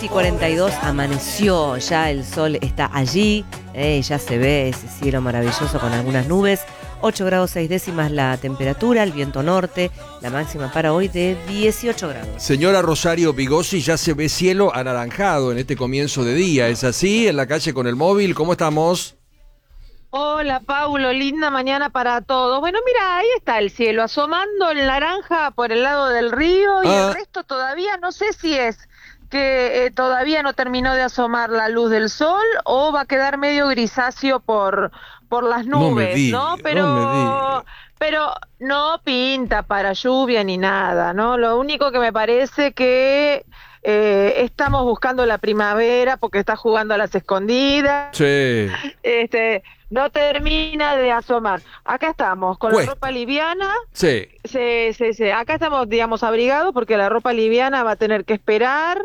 10:42 amaneció, ya el sol está allí, ya se ve ese cielo maravilloso con algunas nubes. 8 grados 6 décimas la temperatura, el viento norte, la máxima para hoy de 18 grados. Señora Rosario Pigossi, ya se ve cielo anaranjado en este comienzo de día, ¿es así? En la calle con el móvil, ¿cómo estamos? Hola, Paulo, linda mañana para todos. Bueno, mira, ahí está el cielo, asomando el naranja por el lado del río y el resto todavía no sé si es que todavía no terminó de asomar la luz del sol o va a quedar medio grisáceo por las nubes, ¿no? Pero no pinta para lluvia ni nada, ¿no? Lo único que me parece que estamos buscando la primavera porque está jugando a las escondidas. Sí. No termina de asomar. Acá estamos con la ropa liviana. Sí. Acá estamos, digamos, abrigados porque la ropa liviana va a tener que esperar.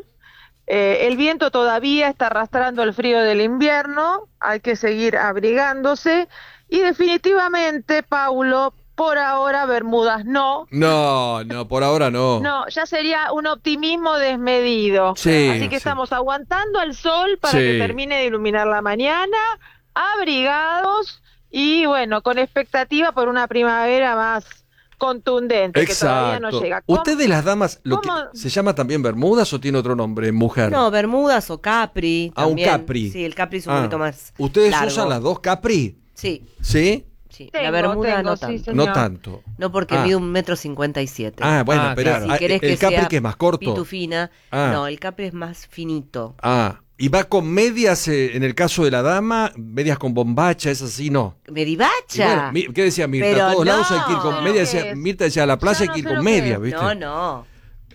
El viento todavía está arrastrando el frío del invierno. Hay que seguir abrigándose. Y definitivamente, Paulo, por ahora bermudas no. No, por ahora no. No, ya sería un optimismo desmedido. Sí, así que estamos aguantando el sol para que termine de iluminar la mañana, abrigados y bueno, con expectativa por una primavera más contundente. Exacto. Que todavía no llega. ¿Usted de las damas, se llama también bermudas o tiene otro nombre, mujer? No, bermudas o capri. También. Un capri. Sí, el capri es un poquito más ¿Ustedes largo. usan las dos capri? Sí. ¿Sí? Sí, la bermuda no tanto. Sí, no tanto. No, porque mide 1,57 m. Bueno, pero claro. Si querés el capri que es más corto. Pitufina. No, el capri es más finito. ¿Y va con medias en el caso de la dama? ¿Medias con bombacha? ¿Es así? No. ¿Medivacha? Bueno, ¿qué decía Mirta? Pero A todos lados hay que ir no. con medias. Mirta decía, a la playa hay que ir con medias, ¿viste? No.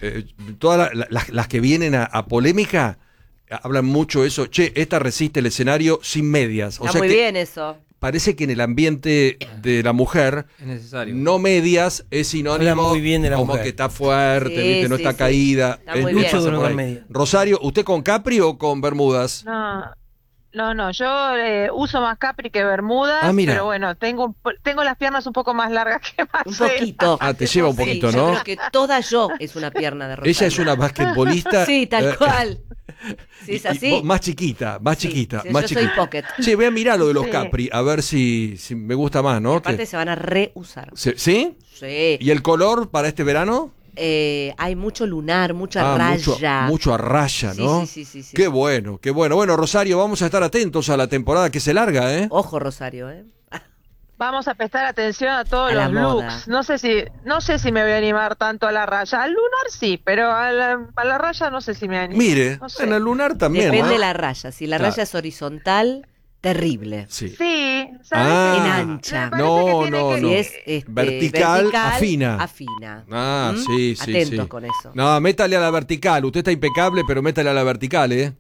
Todas las que vienen a polémica hablan mucho eso. Che, esta resiste el escenario sin medias. Está muy bien eso. Parece que en el ambiente de la mujer, no medias es sinónimo muy bien de la como mujer. que está fuerte, Sí, ¿viste? No sí, está sí. caída. Está muy bien. Pasa por ahí. Rosario, ¿usted con capri o con bermudas? No, yo uso más capri que bermudas, mira. pero bueno, tengo las piernas un poco más largas que Un Marcela. poquito. Te lleva un poquito, sí, ¿no? Yo creo que toda yo es una pierna de Rosario. Ella es una basquetbolista. Sí, tal cual. Sí, es así. Más chiquita. Sí, más yo chiquita. soy pocket. Che, voy a mirar lo de los capri, a ver si me gusta más, ¿no? Aparte se van a reusar. ¿Sí? Sí. ¿Y el color para este verano? Hay mucho lunar, mucha raya. Mucho a raya, ¿no? Sí. Qué bueno. Bueno, Rosario, vamos a estar atentos a la temporada que se larga, ¿eh? Ojo, Rosario, Vamos a prestar atención a todos la los moda. looks. No sé si me voy a animar tanto a la raya. Al lunar sí, pero a la raya no sé si me animo. Mire, no sé. en el lunar también, Depende ¿no? de la raya. Si la raya es horizontal, terrible. Sí. Sí, ¿sabes? En ancha. Me parece que tiene que- Si es vertical, afina. Afina. Sí. Atentos con eso. No, métale a la vertical. Usted está impecable, pero métale a la vertical, ¿eh?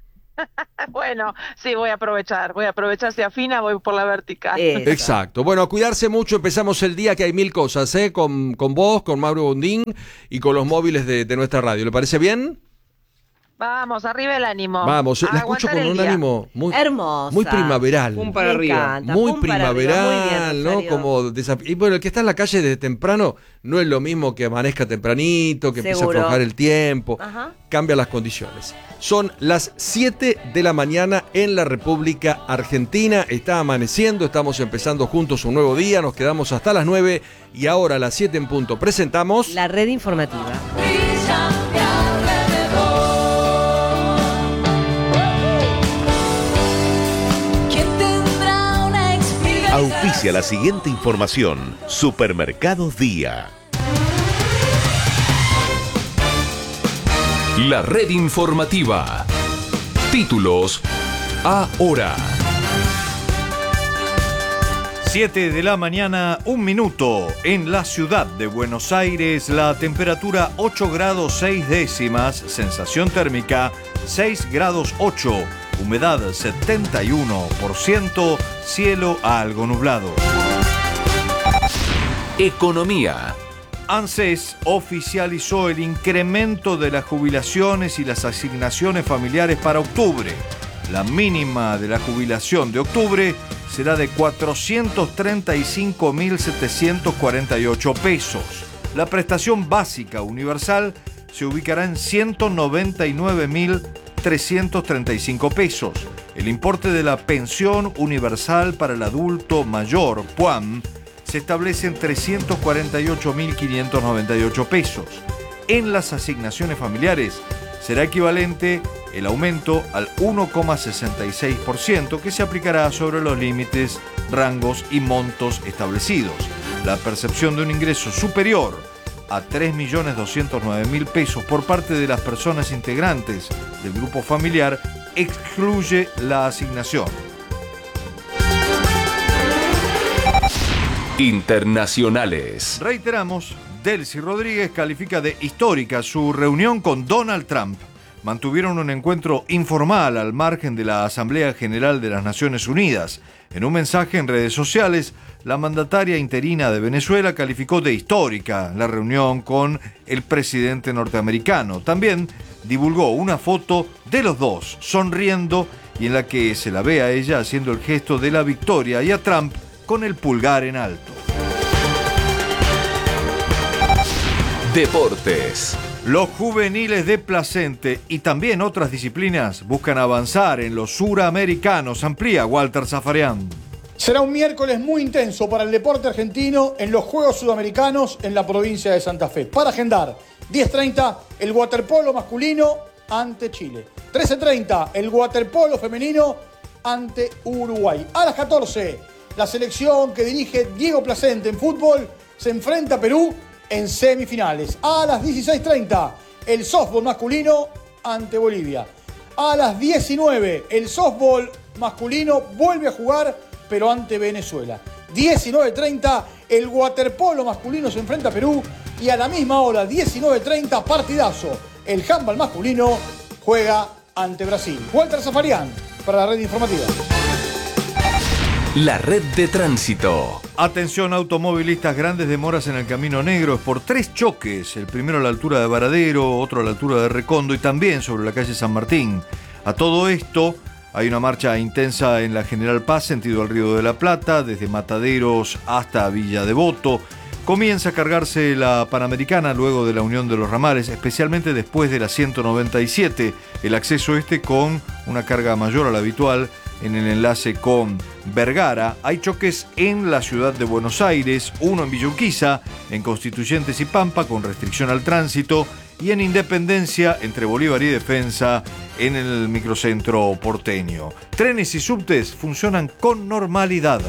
Bueno, sí, voy a aprovechar si afina, voy por la vertical. Exacto. Bueno, a cuidarse mucho. Empezamos el día que hay mil cosas, ¿eh? Con vos, con Mauro Bondín y con los móviles de nuestra radio. ¿Le parece bien? Vamos, arriba el ánimo. Vamos, la escucho Aguantar con el un día. ánimo muy hermosa. muy primaveral. Pum para arriba. Muy Pum para arriba. primaveral, Muy bien, ¿no? Rosario. Como y bueno, el que está en la calle desde temprano no es lo mismo que amanezca tempranito, que empiece a Seguro. aflojar el tiempo. Ajá. Cambia las condiciones. Son las 7 de la mañana en la República Argentina. Está amaneciendo, estamos empezando juntos un nuevo día. Nos quedamos hasta las 9 y ahora a las 7 en punto presentamos La red informativa. Auspicia la siguiente información. Supermercados Día. La red informativa. Títulos ahora. 7 de la mañana, 1 minuto. En la ciudad de Buenos Aires, la temperatura 8 grados 6 décimas, sensación térmica 6 grados 8, humedad 71%, cielo algo nublado. Economía. ANSES oficializó el incremento de las jubilaciones y las asignaciones familiares para octubre. La mínima de la jubilación de octubre será de 435.748 pesos. La prestación básica universal se ubicará en 199.000 335 pesos. El importe de la pensión universal para el adulto mayor, PUAM, se establece en 348.598 pesos. En las asignaciones familiares será equivalente el aumento al 1,66% que se aplicará sobre los límites, rangos y montos establecidos. La percepción de un ingreso superior a 3.209.000 pesos por parte de las personas integrantes del grupo familiar excluye la asignación. Internacionales. Reiteramos, Delcy Rodríguez califica de histórica su reunión con Donald Trump. Mantuvieron un encuentro informal al margen de la Asamblea General de las Naciones Unidas. En un mensaje en redes sociales, la mandataria interina de Venezuela calificó de histórica la reunión con el presidente norteamericano. También divulgó una foto de los dos sonriendo y en la que se la ve a ella haciendo el gesto de la victoria y a Trump con el pulgar en alto. Deportes. Los juveniles de Placente y también otras disciplinas buscan avanzar en los suramericanos. Amplía Walter Zafarian. Será un miércoles muy intenso para el deporte argentino en los Juegos Sudamericanos en la provincia de Santa Fe. Para agendar, 10:30 el waterpolo masculino ante Chile. 13:30 el waterpolo femenino ante Uruguay. A las 14, la selección que dirige Diego Placente en fútbol se enfrenta a Perú en semifinales. A las 16:30, el softball masculino ante Bolivia. A las 19, el softball masculino vuelve a jugar, pero ante Venezuela. 19:30, el waterpolo masculino se enfrenta a Perú. Y a la misma hora, 19:30, partidazo. El handball masculino juega ante Brasil. Walter Zafarian, para la red informativa. La red de tránsito. Atención automovilistas, grandes demoras en el Camino Negro es por 3 choques. El primero a la altura de Varadero, otro a la altura de Recondo y también sobre la calle San Martín. A todo esto hay una marcha intensa en la General Paz, sentido al Río de la Plata, desde Mataderos hasta Villa Devoto. Comienza a cargarse la Panamericana luego de la unión de los ramales, especialmente después de la 197. El acceso con una carga mayor a la habitual en el enlace con Vergara. Hay choques en la ciudad de Buenos Aires, uno en Villa Urquiza, en Constituyentes y Pampa con restricción al tránsito, y en Independencia entre Bolívar y Defensa en el microcentro porteño. Trenes y subtes funcionan con normalidad.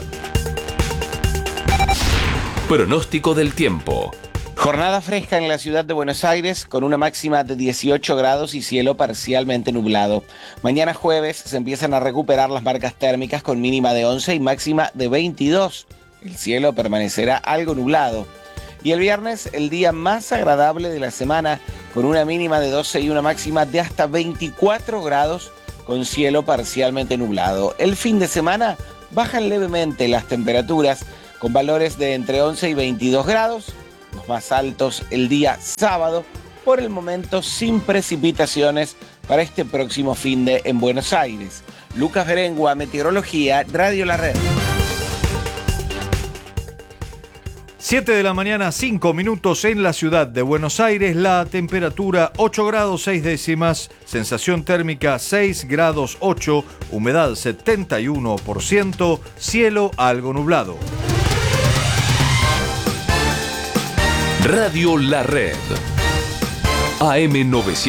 Pronóstico del tiempo. Jornada fresca en la ciudad de Buenos Aires con una máxima de 18 grados y cielo parcialmente nublado. Mañana jueves se empiezan a recuperar las marcas térmicas con mínima de 11 y máxima de 22. El cielo permanecerá algo nublado. Y el viernes, el día más agradable de la semana, con una mínima de 12 y una máxima de hasta 24 grados con cielo parcialmente nublado. El fin de semana bajan levemente las temperaturas con valores de entre 11 y 22 grados. Los más altos el día sábado, por el momento sin precipitaciones para este próximo finde en Buenos Aires. Lucas Berengua, Meteorología, Radio La Red. 7 de la mañana, 5 minutos en la ciudad de Buenos Aires. La temperatura 8 grados 6 décimas, sensación térmica 6 grados 8, humedad 71%, cielo algo nublado. Radio La Red. AM 900.